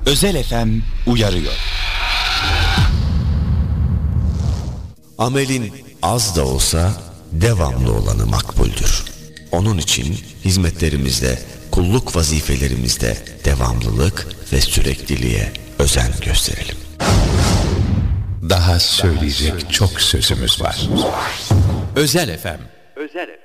Özel FM uyarıyor. Amelin az da olsa devamlı olanı makbuldür. Onun için hizmetlerimizde, kulluk vazifelerimizde devamlılık ve sürekliliğe özen gösterelim. Daha söyleyecek çok sözümüz var. Özel FM. Özel FM.